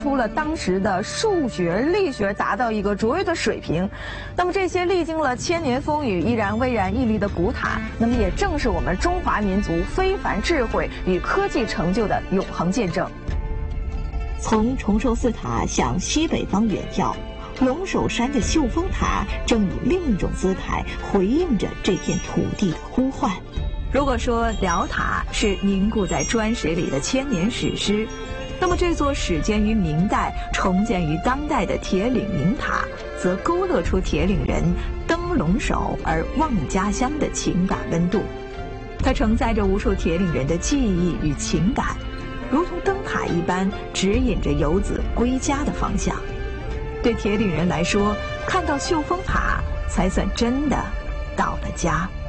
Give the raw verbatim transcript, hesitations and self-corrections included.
出了当时的数学、力学达到一个卓越的水平。那么这些历经了千年风雨依然巍然屹立的古塔，那么也正是我们中华民族非凡智慧与科技成就的永恒见证。 从崇寿寺塔向西北方远眺，龙首山的秀峰塔正以另一种姿态回应着这片土地的呼唤。 如果说辽塔是凝固在砖石里的千年史诗，那么这座始建于明代、重建于当代的铁岭明塔，则勾勒出铁岭人登龙首而望家乡的情感温度。它承载着无数铁岭人的记忆与情感，如同灯塔一般，指引着游子归家的方向。对铁岭人来说，看到秀峰塔才算真的到了家。